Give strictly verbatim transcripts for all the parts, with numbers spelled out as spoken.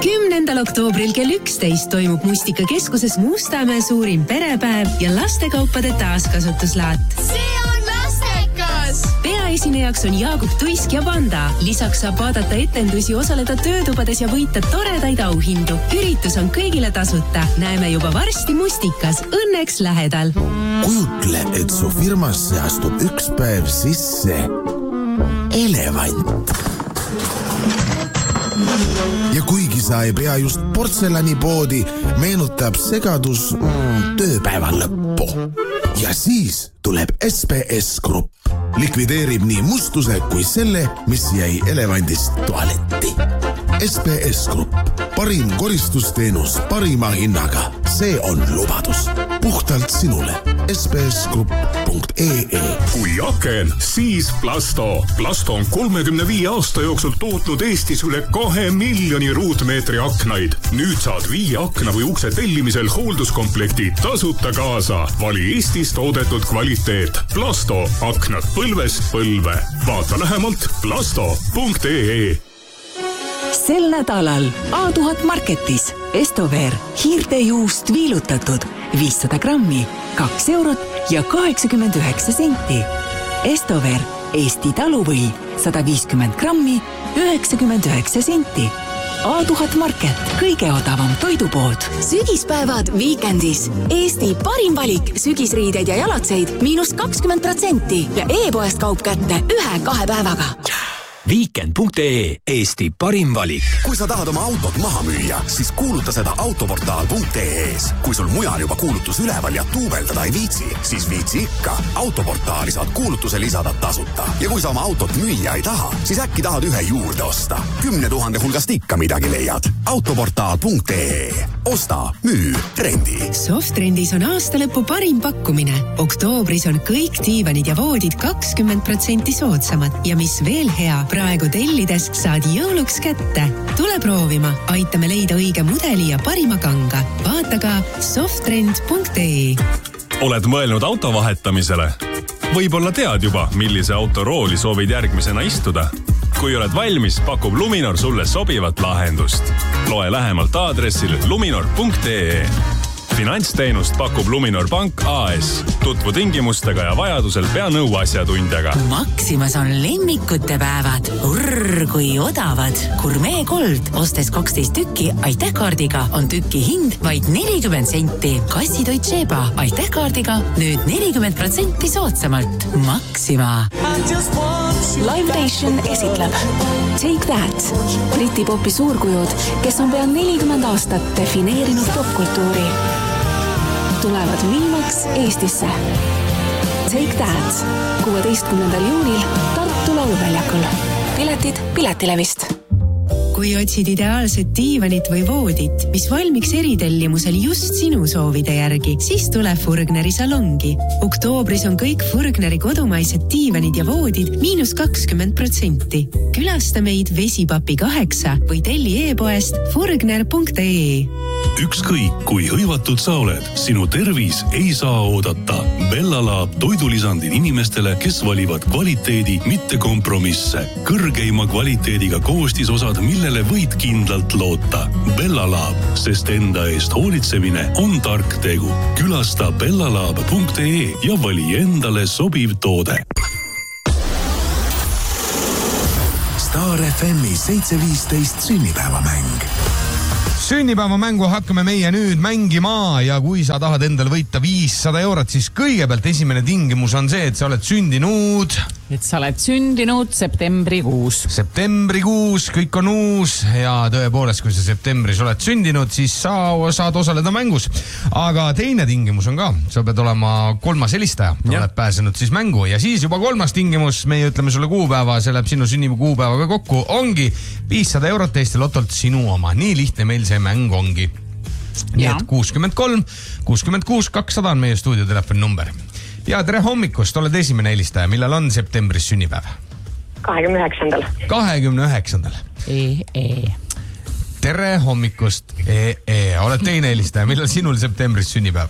kümnendal oktoobril kell üksteist toimub Mustikakeskuses Mustamäe suurim perepäev ja lastekaupade taaskasutuslaat. See on lastekas! Peaesinejaks on Jaagup Tuisk ja Panda. Lisaks saab vaadata etendusi, osaleda töötubades ja võita toredaid auhindu. Üritus on kõigile tasuta. Näeme juba varsti Mustikas. Õnneks lähedal. Kujutle, et su firmasse astub üks päev sisse elevant. Ja kuigi sa ei pea just portselanipoodi, meenutab segadus mm, tööpäeva lõppu. Ja siis tuleb S P S Grupp. Likvideerib nii mustuse kui selle, mis jäi elevandist tualetti. S P S Grupp. Parim koristusteenus parima hinnaga. See on lubadus. Puhtalt sinule. S P S grupp punkt E E. Kui aken, siis Plasto. Plasto on kolmekümne viie aasta jooksul tootnud Eestis üle kahe miljoni ruutmeetri aknaid. Nüüd saad viie akna või ukse tellimisel hoolduskomplekti tasuta kaasa. Vali Eestis toodetud kvaliteet. Plasto. Aknad põlvest põlve. Vaata lähemalt plasto punkt E E. Sel nädalal A tuhat Marketis Estover hiirtejuust viilutatud viissada grammi, kaks eurot ja kaheksakümmend üheksa senti. Estover Eesti taluvõi sada viiskümmend grammi, üheksakümmend üheksa senti. A tuhat Market, kõige odavam toidupood. Sügispäevad Weekendis. Eesti parim valik sügisriideid ja jalatseid miinus kakskümmend protsenti ja e-poest kaup kätte ühe-kahe päevaga. Weekend punkt E E, Eesti parim valik. Kui sa tahad oma autot maha müüa, siis kuuluta seda autoportaal punkt E E-s. Kui sul mujal juba kuulutus üleval ja tuubeldada ei viitsi, siis viitsi ikka. Autoportaali saad kuulutuse lisada tasuta. Ja kui sa oma autot müüa ei taha, siis äkki tahad ühe juurde osta. Kümne tuhande hulgast ikka midagi leiad. autoportaal punkt E E. Osta, müü, rendi. Softrendis on aastalõpu parim pakkumine. Oktoobris on kõik diivanid ja voodid kakskümmend protsenti soodsamad. Ja mis veel hea, praegu tellides saad jõuluks kätte. Tule proovima, aitame leida õige mudeli ja parima kanga. Vaata ka softrend punkt E E. Oled mõelnud auto vahetamisele? Võib-olla tead juba, millise autorooli soovid järgmisena istuda. Kui oled valmis, pakub Luminor sulle sobivat lahendust. Loe lähemalt aadressil luminor punkt E E. Finantsteenust pakub Luminor Pank A S. Tutvu tingimustega ja vajadusel pea nõu asjatundjaga. Maximas on lemmikute päevad. Urr, kui odavad. Gourmet Gold. Ostes kaksteist tükki aitähkaardiga on tükki hind vaid nelikümmend senti. Kassitoit Sheba aitähkaardiga nüüd nelikümmend protsenti soodsamalt. Maxima. Live Nation esitleb Take That. Briti popi suurkujud, kes on pea nelikümmend aastat defineerinud popkultuuri, tulevad viimaks Eestisse. Take That. kuueteistkümnendal juunil Tartu Lauluväljakul. Piletid Piletilevist. Kui otsid ideaalset diivanit või voodit, mis valmiks eritellimusel just sinu soovide järgi, siis tule Furgneri salongi. Oktoobris on kõik Furgneri kodumaised diivanid ja voodid miinus kakskümmend protsenti. Külasta meid Vesipapi kaheksa või telli e-poest furgner punkt E E. Ükskõik, kui hõivatud sa oled, sinu tervis ei saa oodata. Bellalaab toidulisandid inimestele, kes valivad kvaliteedi, mitte kompromisse. Kõrgeima kvaliteediga koostisosad, millele võid kindlalt loota. Bellalaab, sest enda eest hoolitsemine on tark tegu. Külasta bellalaab punkt E E ja vali endale sobiv toode. Star F M-i seitse viisteist sünnipäevamäng. Sünnipäevamängu hakkame meie nüüd mängima ja kui sa tahad endale võita viissada eurot, siis kõigepealt esimene tingimus on see, et sa oled sündinud. Et sa oled sündinud septembrikuus. Septembrikuus, kõik on uus ja tõepoolest, kui sa septembris oled sündinud, siis sa saad osaleda mängus. Aga teine tingimus on ka, sa pead olema kolmas helistaja, oled pääsenud siis mängu ja siis juba kolmas tingimus, meie ütleme sulle kuupäeva, see läheb sinu sünnipäevaga kokku, ongi viissada eurot Eesti Lotolt sinu oma. Nii lihtne meil see mäng ongi. Nii et kuuskümmend kolm, kuuskümmend kuus, kakssada on meie stuudiotelefoni number. Ja tere hommikust, oled esimene helistaja, millal on septembris sünnipäev? kahekümne üheksandal. kahekümne üheksandal. E E. Tere hommikust, E E. Oled teine helistaja, millal sinul septembris sünnipäev?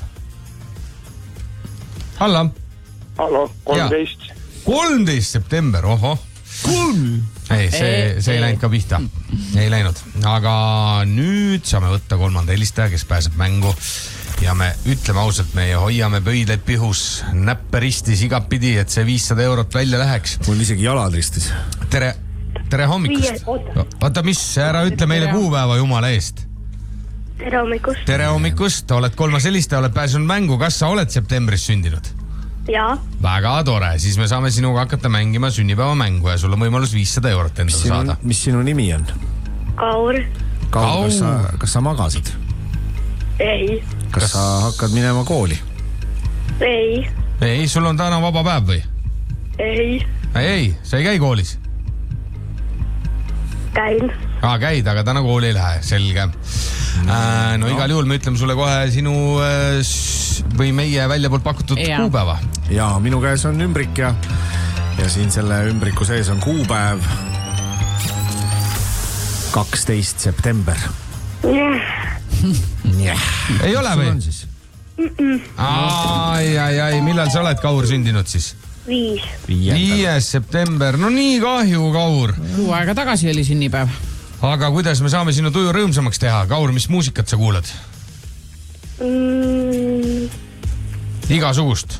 Halla. Hallo, kolmteist. kolmteist september, oho. Kolm. ei, see, see ei läinud ka pihta. Ei läinud. Aga nüüd saame võtta kolmanda helistaja, kes pääseb mängu. Ja me ütleme ausalt, me hoiame pöidleid pihus, näppe ristis igapidi, et see viissada eurot välja läheks. Mul isegi jalad ristis. Tere, tere hommikust. Oota, mis, ära ütle meile kuupäeva jumala eest. Tere hommikust. Tere hommikust, oled kolmas helistaja, oled pääsenud mängu. Kas sa oled septembris sündinud? Jaa. Väga tore, siis me saame sinuga hakata mängima sünnipäeva mängu ja sul on võimalus viissada eurot endale sinu, saada. Mis sinu nimi on? Kaur. Kaur, kas sa, kas sa magasid? Ei. Kas, kas sa hakkad minema kooli? Ei. Ei, sul on täna vaba päev või? Ei. Ei, sa ei käi koolis? Käin. Aa, käid, aga täna kooli ei lähe, selge. No, äh, no igal juhul me ütleme sulle kohe sinu äh, või meie välja poolt pakutud ja. kuupäeva. Jaa, minu käes on ümbrik ja, ja siin selle ümbriku sees on kuupäev kaksteist september. Yeah. Ei ole või? Ai, ai, ai, millal sa oled, Kaur, sündinud siis? Viis. Viies september, no nii kahju, Kaur. Kuu aega tagasi oli sünnipäev. Aga kuidas me saame sinu tuju rõõmsamaks teha? Kaur, mis muusikat sa kuulad? Mm. Igasugust?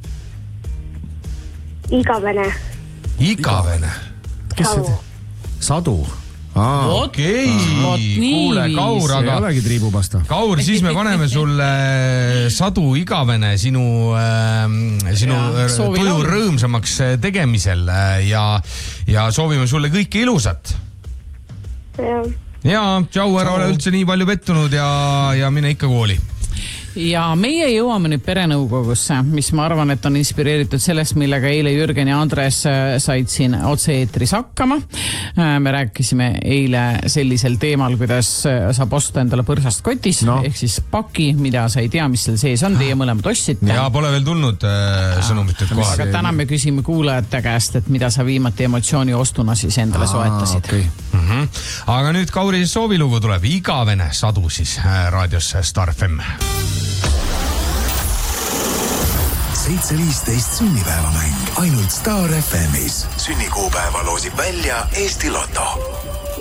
Igavene. Igavene? Kes see? Sadu? Aa, okei, okay. Kuule, Kaur, aga... ei olegi triibupasta. Kaur, siis me paneme sulle Sadu Igavene sinu, äh, sinu ja, tuju rõõmsamaks tegemisel ja, ja soovime sulle kõike ilusat. Ja, ja tšau, ära ole üldse nii palju pettunud ja, ja mine ikka kooli. Ja meie jõuame nüüd perenõukogusse, mis ma arvan, et on inspireeritud sellest, millega eile Jürgen ja Andres said siin otse-eetris hakkama. Me rääkisime eile sellisel teemal, kuidas saab osta endale põrsast kotis, no. ehk siis paki, mida sa ei tea, mis seal sees on, teie mõlemad ostsite. Ja pole veel tulnud äh, sõnumit, et kohe. Aga täna me küsime kuulajate käest, et mida sa viimati emotsiooni ostuna siis endale Aa, soetasid. Okay. Mm-hmm. Aga nüüd Kauri soovilugu tuleb Igavene Sadu siis äh, raadios Star F M. seitse viisteist sünnipäevamäng ainult Star F M-is. Sünnikuupäeva loosib välja Eesti Loto.